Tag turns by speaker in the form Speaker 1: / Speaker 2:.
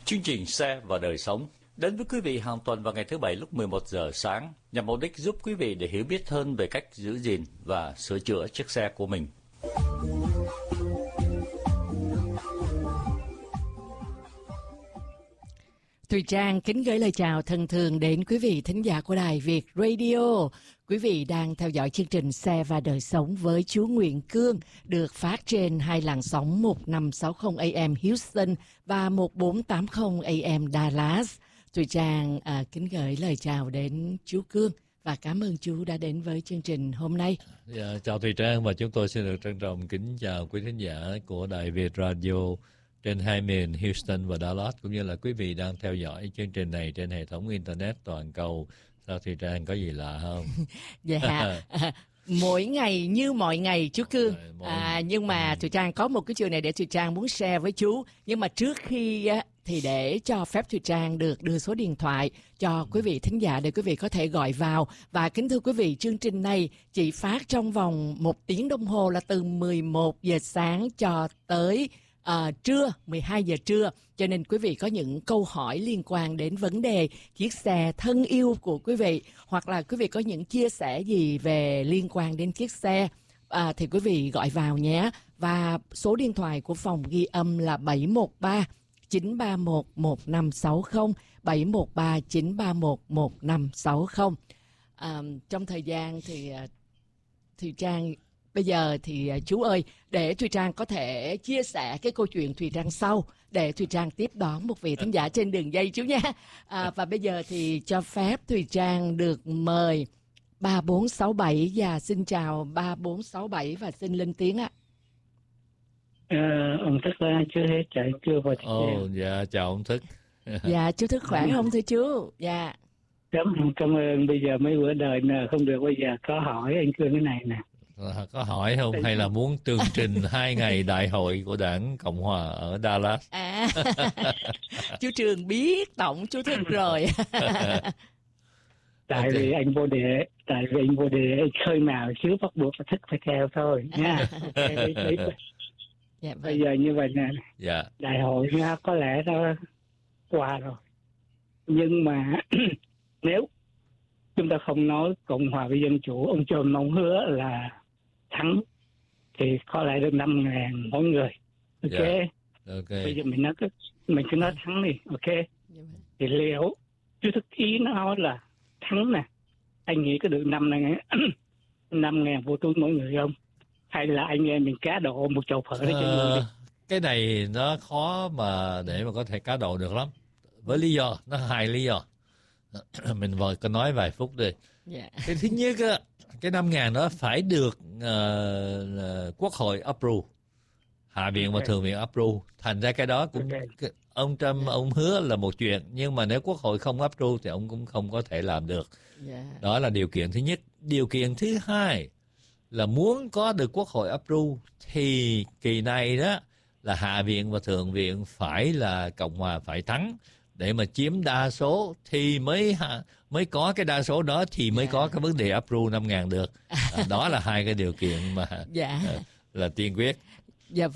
Speaker 1: Chương trình Xe và Đời Sống đến với quý vị hàng tuần vào ngày thứ Bảy lúc 11 giờ sáng nhằm mục đích giúp quý vị để hiểu biết hơn về cách giữ gìn và sửa chữa chiếc xe của mình.
Speaker 2: Thùy Trang kính gửi lời chào thân thương đến quý vị thính giả của Đài Việt Radio. Quý vị đang theo dõi chương trình Xe và Đời Sống với chú Nguyễn Cương được phát trên hai làn sóng 1560 AM Houston và 1480 AM Dallas. Thùy Trang kính gửi lời chào đến chú Cương và cảm ơn chú đã đến với chương trình hôm nay.
Speaker 3: Chào Thùy Trang, và chúng tôi xin được trân trọng kính chào quý thính giả của Đài Việt Radio trên hai miền Houston và Dallas, cũng như là quý vị đang theo dõi chương trình này trên hệ thống Internet toàn cầu. Sao Thùy Trang, có gì lạ không?
Speaker 2: Dạ, mỗi ngày như mọi ngày chú Cương. Nhưng mà Thùy Trang có một cái chuyện này để Thùy Trang muốn share với chú. Nhưng mà trước khi thì để cho phép Thùy Trang được đưa số điện thoại cho quý vị thính giả để quý vị có thể gọi vào. Và kính thưa quý vị, chương trình này chỉ phát trong vòng 1 tiếng đồng hồ, là từ 11 giờ sáng cho tới trưa, 12 giờ trưa. Cho nên quý vị có những câu hỏi liên quan đến vấn đề chiếc xe thân yêu của quý vị, hoặc là quý vị có những chia sẻ gì về liên quan đến chiếc xe, thì quý vị gọi vào nhé. Và số điện thoại của phòng ghi âm là 713 931 1560, 713 931 1560. Trong thời gian thì Thùy Trang bây giờ thì chú ơi, để Thùy Trang có thể chia sẻ cái câu chuyện Thùy Trang sau, để Thùy Trang tiếp đón một vị thính giả trên đường dây chú nha. Và bây giờ thì cho phép Thùy Trang được mời 3467, và xin chào 3467 và xin lên tiếng ạ.
Speaker 4: Ông Thức chưa hết chạy chưa vào.
Speaker 3: Dạ, chào ông Thức.
Speaker 2: Dạ, chú Thức khỏe không thưa chú? Dạ.
Speaker 4: Cảm ơn. Bây giờ mấy bữa đời không được, bây giờ có hỏi anh Cương cái này nè.
Speaker 3: Có hỏi không, hay là muốn tường trình 2 ngày đại hội của Đảng Cộng Hòa ở Dallas?
Speaker 2: Chú Trường biết tổng chú Thức rồi.
Speaker 4: Tại vì anh vô đề, khơi nào chứ bắt buộc phải Thức phải theo thôi nha.
Speaker 2: Dạ,
Speaker 4: bây giờ như vậy nè.
Speaker 3: Dạ.
Speaker 4: Đại hội có lẽ nó qua rồi, nhưng mà nếu chúng ta không nói Cộng Hòa với Dân Chủ, ông Trump mong hứa là thắng thì có lẽ được 5.000 mỗi người. Ok. Bây giờ mình cứ nói thắng đi. Ok. Thì liệu chú Thức ý nó nói là thắng nè, anh nghĩ có được 5.000 vô túi mỗi người không? Hay là anh em mình cá độ một chầu phở để cho người đi?
Speaker 3: Cái này nó khó mà để mà có thể cá độ được lắm, với lý do nó 2 lý do. Mình vừa có nói vài phút đi. Cái thứ nhất á, cái 5.000 đó phải được Quốc hội approve, Hạ viện và Thượng viện approve. Thành ra cái đó cũng ông Trump ông hứa là một chuyện, nhưng mà nếu Quốc hội không approve thì ông cũng không có thể làm được. Đó là điều kiện thứ nhất. Điều kiện thứ hai là muốn có được Quốc hội approve thì kỳ này đó là Hạ viện và Thượng viện phải là Cộng Hòa phải thắng để mà chiếm đa số thì mới có cái đa số đó thì mới có cái vấn đề approve 5.000 được. Đó là 2 cái điều kiện mà là tiên quyết.
Speaker 2: Dạ